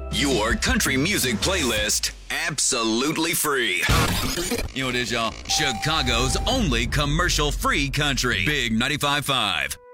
Your country music playlist, absolutely free. You know what it is, y'all? Chicago's only commercial-free country. Big 95.5.